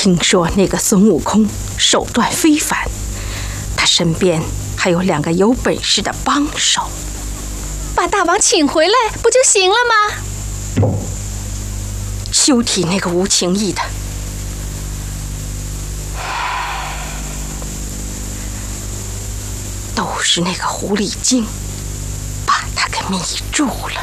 听说那个孙悟空手段非凡，他身边还有2个有本事的帮手。 把大王请回来不就行了吗？ 休提那个无情义的，都是那个狐狸精把他给迷住了。